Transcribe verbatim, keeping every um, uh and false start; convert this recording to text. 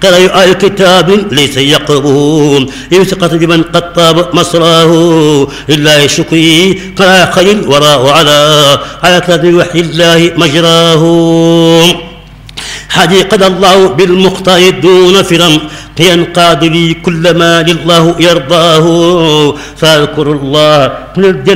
قرأ آل كتاب ليس يقربون يوثقة بمن قد طاب مصراه لله شكري قرأ خير وراء على على كتاب وحي الله مجراه حديقة الله بالمختار دون فرم ينقاد لي كل ما لله يرضاه فاذكر الله من الجنة